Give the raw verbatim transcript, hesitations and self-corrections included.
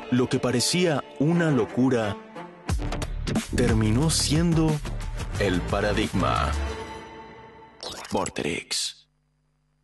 Lo que parecía una locura terminó siendo el paradigma. Vorterix.